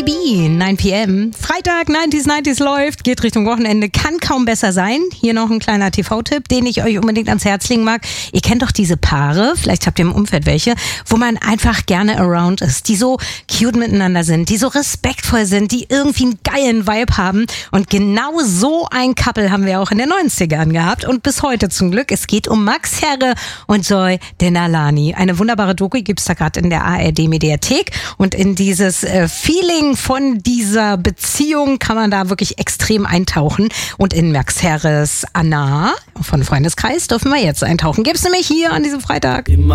Cardi B, 9 p.m. Freitag, 90s läuft, geht Richtung Wochenende, kann kaum besser sein. Hier noch ein kleiner TV-Tipp, den ich euch unbedingt ans Herz legen mag. Ihr kennt doch diese Paare, vielleicht habt ihr im Umfeld welche, wo man einfach gerne around ist, die so cute miteinander sind, die so respektvoll sind, die irgendwie einen geilen Vibe haben. Und genau so ein Couple haben wir auch in den 90ern gehabt und bis heute zum Glück. Es geht um Max Herre und Joy Denalani. Eine wunderbare Doku gibt's da gerade in der ARD-Mediathek und in dieses Feeling von dieser Beziehung kann man da wirklich extrem eintauchen. Und in Max Herres Anna von Freundeskreis dürfen wir jetzt eintauchen. Gibt's nämlich hier an diesem Freitag.